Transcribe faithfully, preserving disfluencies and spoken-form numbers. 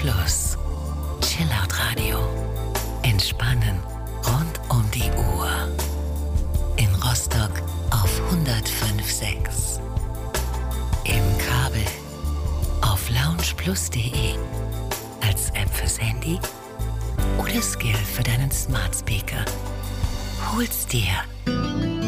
Plus. Chillout Radio. Entspannen rund um die Uhr. In Rostock auf hundertfünf Komma sechs. Im Kabel auf loungeplus punkt de. Als App fürs Handy oder Skill für deinen Smart Speaker. Hol's dir.